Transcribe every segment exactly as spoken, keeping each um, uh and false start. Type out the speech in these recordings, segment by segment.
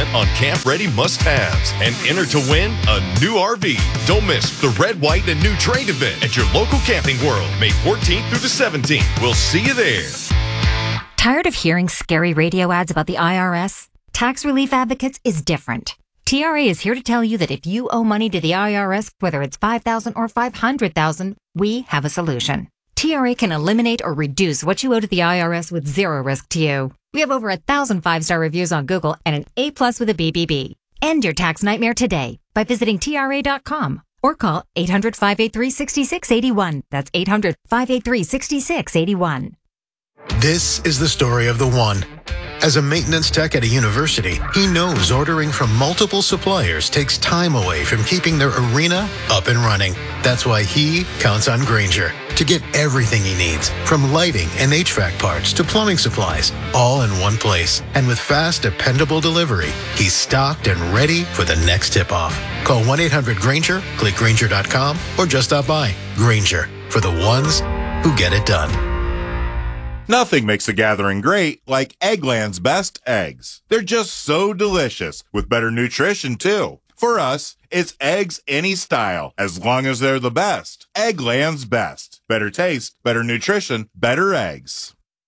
percent on camp-ready must-haves and enter to win a new R V. Don't miss the Red, White, and New Trade event at your local Camping World, May fourteenth through the seventeenth. We'll see you there. Tired of hearing scary radio ads about the I R S? Tax Relief Advocates is different. T R A is here to tell you that if you owe money to the I R S, whether it's five thousand dollars or five hundred thousand dollars, we have a solution. T R A can eliminate or reduce what you owe to the I R S with zero risk to you. We have over a thousand five-star reviews on Google and an A plus with a B B B. End your tax nightmare today by visiting T R A dot com or call eight hundred, five eight three, six six eight one. That's eight hundred, five eight three, six six eight one. This is the story of the one. As a maintenance tech at a university, he knows ordering from multiple suppliers takes time away from keeping their arena up and running. That's why he counts on Grainger to get everything he needs, from lighting and H V A C parts to plumbing supplies, all in one place. And with fast, dependable delivery, he's stocked and ready for the next tip-off. Call one eight hundred Grainger, click Grainger dot com, or just stop by. Grainger, for the ones who get it done. Nothing makes a gathering great like Eggland's best eggs. They're just so delicious, with better nutrition, too. For us, it's eggs any style, as long as they're the best. Eggland's best. Better taste, better nutrition, better eggs.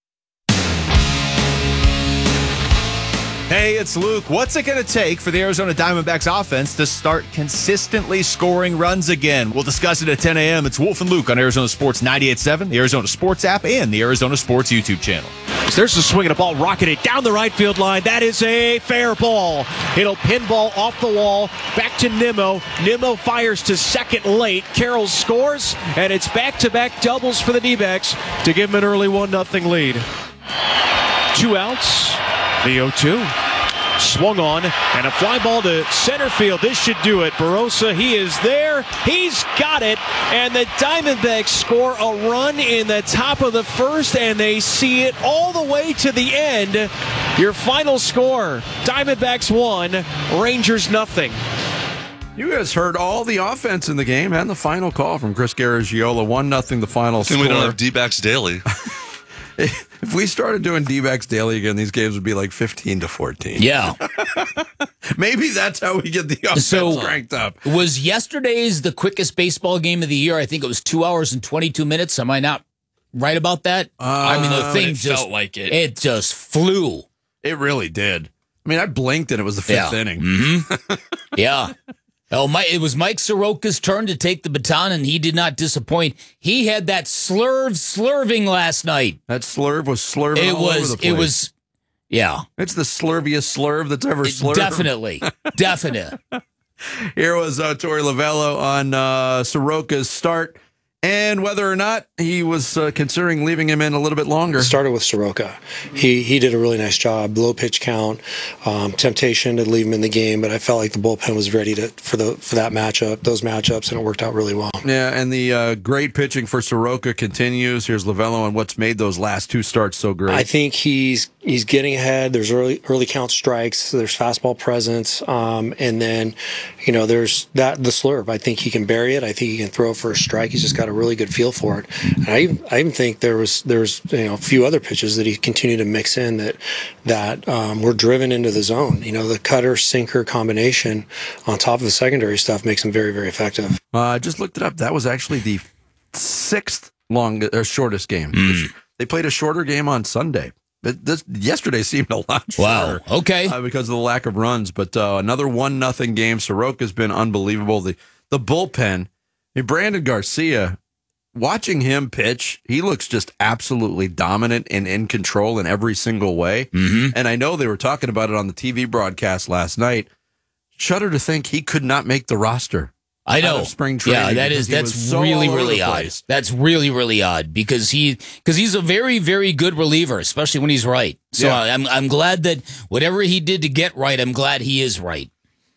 Hey, it's Luke. What's it going to take for the Arizona Diamondbacks offense to start consistently scoring runs again? We'll discuss it at ten a.m. It's Wolf and Luke on Arizona Sports ninety-eight point seven, the Arizona Sports app, and the Arizona Sports YouTube channel. There's the swing and a ball rocketed down the right field line. That is a fair ball. It'll pinball off the wall. Back to Nimmo. Nimmo fires to second late. Carroll scores, and it's back-to-back doubles for the D-backs to give them an early one nothing lead. Two outs. The oh two. Swung on, and a fly ball to center field. This should do it. Barossa, he is there. He's got it. And the Diamondbacks score a run in the top of the first, and they see it all the way to the end. Your final score, Diamondbacks one, Rangers nothing. You guys heard all the offense in the game and the final call from Chris Garagiola. one nothing the final score. And we don't have D-backs daily. If we started doing D-backs daily again, these games would be like fifteen to fourteen. Yeah. Maybe that's how we get the offense so, cranked up. Was yesterday's the quickest baseball game of the year? I think it was two hours and twenty-two minutes. Am I not right about that? Uh, I mean, the thing it just felt like it. It just flew. It really did. I mean, I blinked and it was the fifth yeah. inning. Mm-hmm. yeah. Oh, my, it was Mike Soroka's turn to take the baton, and he did not disappoint. He had that slurve slurving last night. That slurve was slurving it all was, over the place. It was, yeah. It's the slurviest slurve that's ever slurved. Definitely. Definite. Here was uh, Torey Lovello on uh, Soroka's start, and whether or not he was uh, considering leaving him in a little bit longer. Started with Soroka. He he did a really nice job. Low pitch count, um, temptation to leave him in the game, but I felt like the bullpen was ready to for the for that matchup, those matchups, and it worked out really well. Yeah, and the uh, great pitching for Soroka continues. Here's Lovello on what's made those last two starts so great. I think he's he's getting ahead. There's early early count strikes. There's fastball presence, um, and then you know there's that the slurve. I think he can bury it. I think he can throw for a strike. He's just got a really good feel for it. And I even, I even think there was there was you know a few other pitches that he continued to mix in that that um, were driven into the zone. You know, the cutter sinker combination on top of the secondary stuff makes him very very effective. Uh, I just looked it up. That was actually the sixth long or shortest game. Mm. They played a shorter game on Sunday. But this yesterday seemed a lot shorter. Wow. Okay. Uh, because of the lack of runs. But uh, another one nothing game. Soroka's been unbelievable. The the bullpen. I mean, Brandon Garcia. Watching him pitch, he looks just absolutely dominant and in control in every single way. Mm-hmm. And I know they were talking about it on the T V broadcast last night. Shudder to think he could not make the roster. I know. Spring training. Yeah, that is that's so really really odd. That's really really odd because he because he's a very very good reliever, especially when he's right. So yeah. I'm I'm glad that whatever he did to get right, I'm glad he is right.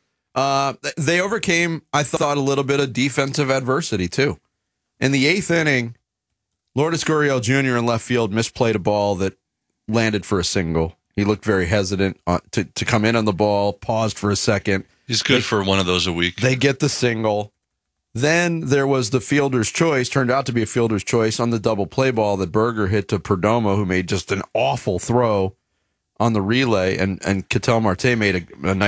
Uh, they overcame, I thought, a little bit of defensive adversity too. In the eighth inning, Lourdes Gurriel Junior in left field misplayed a ball that landed for a single. He looked very hesitant uh, to, to come in on the ball, paused for a second. He's good they, for one of those a week. They get the single. Then there was the fielder's choice, turned out to be a fielder's choice on the double play ball that Berger hit to Perdomo, who made just an awful throw on the relay, and, and Ketel Marte made a, a nice